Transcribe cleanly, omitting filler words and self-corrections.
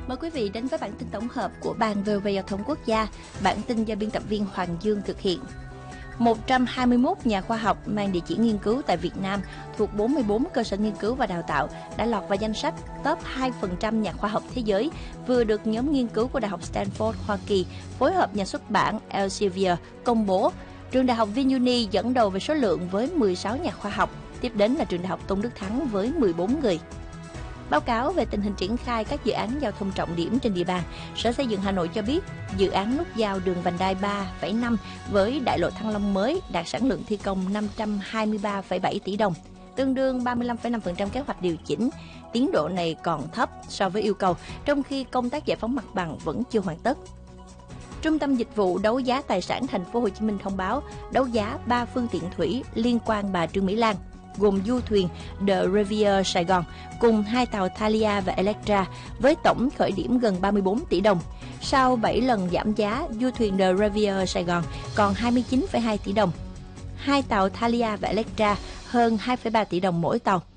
Mời quý vị đến với bản tin tổng hợp của Ban VOV Giao thông Quốc gia. Bản tin do biên tập viên Hoàng Dương thực hiện. 121 nhà khoa học mang địa chỉ nghiên cứu tại Việt Nam thuộc 44 cơ sở nghiên cứu và đào tạo đã lọt vào danh sách top 2% nhà khoa học thế giới, vừa được nhóm nghiên cứu của Đại học Stanford, Hoa Kỳ phối hợp nhà xuất bản Elsevier công bố. Trường Đại học VinUni dẫn đầu về số lượng với 16 nhà khoa học, tiếp đến là Trường Đại học Tôn Đức Thắng với 14 người. Báo cáo về tình hình triển khai các dự án giao thông trọng điểm trên địa bàn, Sở Xây dựng Hà Nội cho biết dự án nút giao đường vành đai 3,5 với đại lộ Thăng Long mới đạt sản lượng thi công 523,7 tỷ đồng, tương đương 35,5% kế hoạch điều chỉnh. Tiến độ này còn thấp so với yêu cầu, trong khi công tác giải phóng mặt bằng vẫn chưa hoàn tất. Trung tâm Dịch vụ Đấu giá Tài sản Thành phố Hồ Chí Minh thông báo đấu giá 3 phương tiện thủy liên quan bà Trương Mỹ Lan, gồm du thuyền The Riviera Sài Gòn cùng 2 tàu Thalia và Electra với tổng khởi điểm gần 34 tỷ đồng. Sau 7 lần giảm giá, du thuyền The Riviera Sài Gòn còn 29,2 tỷ đồng. 2 tàu Thalia và Electra hơn 2,3 tỷ đồng mỗi tàu.